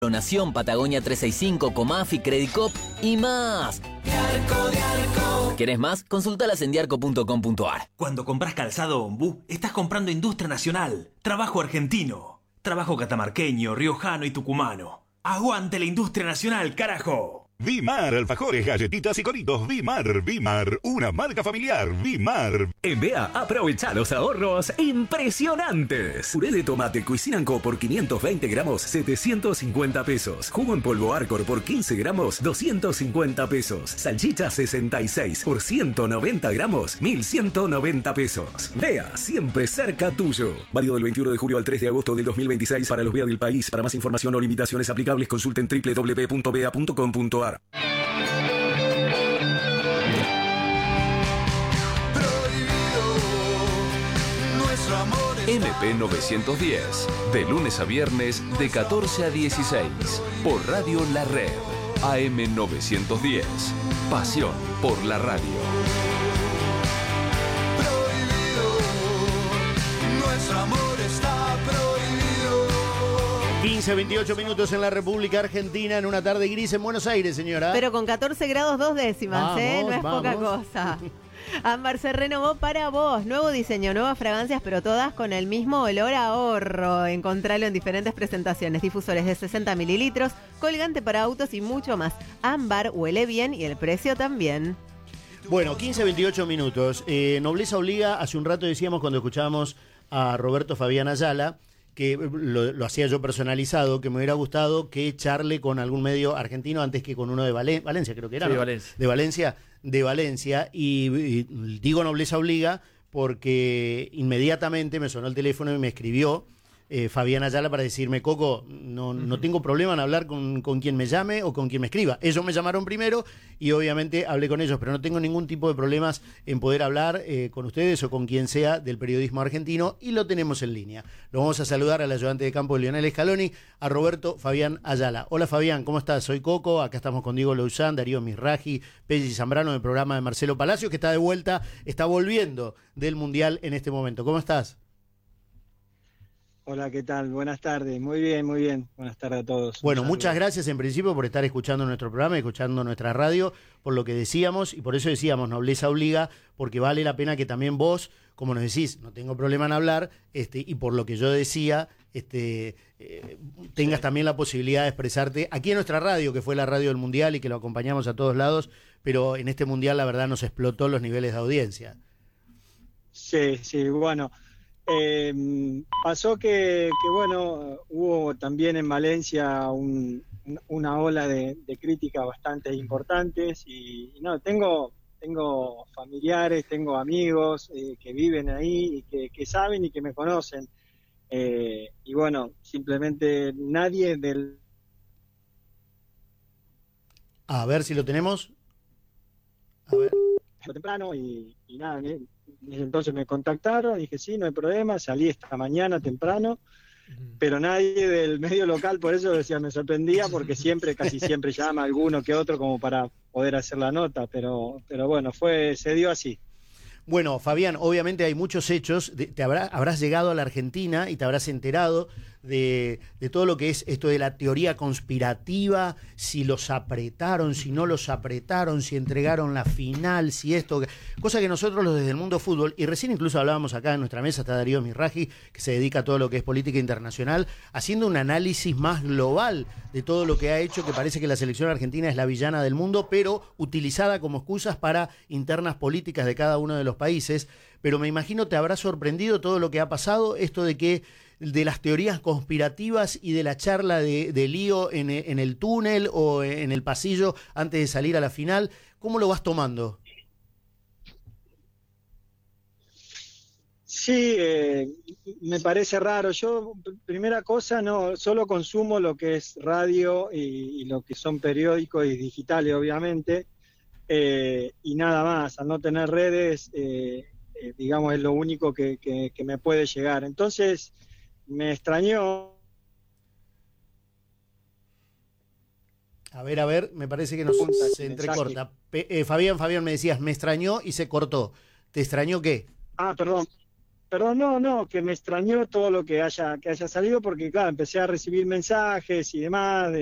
Nación, Patagonia 365, Comafi, Credicop y más. Diarco. ¿Querés más? Consultalas en diarco.com.ar. Cuando compras calzado Ombú, estás comprando industria nacional, trabajo argentino, trabajo catamarqueño, riojano y tucumano. ¡Aguante la industria nacional, carajo! Vimar, alfajores, galletitas y coritos. Vimar, una marca familiar. Vimar. En Bea, aprovecha los ahorros impresionantes. Puré de tomate Cuisinart por 520 gramos, 750 pesos. Jugo en polvo Arcor por 15 gramos, 250 pesos. Salchicha 66 por 190 gramos, 1190 pesos. Bea, siempre cerca tuyo. Válido del 21 de julio al 3 de agosto del 2026 para los Bea del país. Para más información o limitaciones aplicables, consulten www.bea.com.ar. MP 910, de lunes a viernes de 14 a 16, por Radio La Red, AM 910, pasión por la radio. Prohibido, nuestro amor está prohibido. 15-28 minutos en la República Argentina, en una tarde gris en Buenos Aires, señora. Pero con 14 grados 2 décimas, vamos, no es poca cosa. Ámbar se renovó para vos, nuevo diseño, nuevas fragancias, pero todas con el mismo olor a ahorro. Encontralo en diferentes presentaciones, difusores de 60 mililitros, colgante para autos y mucho más. Ámbar huele bien y el precio también. Bueno, 15-28 minutos. Nobleza obliga, hace un rato decíamos cuando escuchábamos a Roberto Fabián Ayala, que lo hacía yo personalizado, que me hubiera gustado que charle con algún medio argentino antes que con uno de Valencia, creo que era, sí, ¿no? Valencia. De Valencia, y digo Nobleza obliga porque inmediatamente me sonó el teléfono y me escribió Fabián Ayala para decirme: Coco, no tengo problema en hablar con quien me llame o con quien me escriba. Ellos me llamaron primero y obviamente hablé con ellos, pero no tengo ningún tipo de problemas en poder hablar con ustedes o con quien sea del periodismo argentino, y lo tenemos en línea. Lo vamos a saludar al ayudante de campo de Lionel Scaloni, a Roberto Fabián Ayala. Hola Fabián, ¿cómo estás? Soy Coco, acá estamos con Diego Louzán, Darío Misraji, Pelli Zambrano, del programa de Marcelo Palacio, que está de vuelta, está volviendo del Mundial en este momento. ¿Cómo estás? Hola, ¿qué tal? Buenas tardes. Muy bien, muy bien. Buenas tardes a todos. Bueno, muchas gracias en principio por estar escuchando nuestro programa, escuchando nuestra radio, por lo que decíamos, y por eso decíamos Nobleza obliga, porque vale la pena que también vos, como nos decís, no tengo problema en hablar, y por lo que yo decía, tengas también la posibilidad de expresarte aquí en nuestra radio, que fue la radio del Mundial y que lo acompañamos a todos lados, pero en este Mundial la verdad nos explotó los niveles de audiencia. Sí, bueno. Pasó que bueno, hubo también en Valencia una ola de críticas bastante importantes y no, tengo familiares, tengo amigos que viven ahí y que saben y que me conocen, y bueno, simplemente nadie del... A ver si lo tenemos. A ver. Temprano y nada, entonces me contactaron, dije sí, no hay problema, salí esta mañana temprano, pero nadie del medio local, por eso decía, me sorprendía, porque casi siempre llama alguno que otro como para poder hacer la nota, pero bueno, se dio así. Bueno, Fabián, obviamente hay muchos hechos, habrás llegado a la Argentina y te habrás enterado de todo lo que es esto de la teoría conspirativa, si los apretaron, si no los apretaron, si entregaron la final, si esto, cosa que nosotros los desde el mundo fútbol, y recién incluso hablábamos acá en nuestra mesa, está Darío Misraji, que se dedica a todo lo que es política internacional, haciendo un análisis más global de todo lo que ha hecho, que parece que la selección argentina es la villana del mundo, pero utilizada como excusas para internas políticas de cada uno de los países. Pero me imagino te habrá sorprendido todo lo que ha pasado, esto de las teorías conspirativas y de la charla de lío en el túnel o en el pasillo antes de salir a la final. ¿Cómo lo vas tomando? Sí, me parece raro. Yo, primera cosa, no solo consumo lo que es radio y lo que son periódicos y digitales, obviamente, y nada más. Al no tener redes, digamos, es lo único que me puede llegar. Entonces, me extrañó. A ver, me parece que se entrecorta. Fabián, me decías, me extrañó y se cortó. ¿Te extrañó qué? Perdón. Perdón, no, que me extrañó todo lo que haya salido, porque claro, empecé a recibir mensajes y demás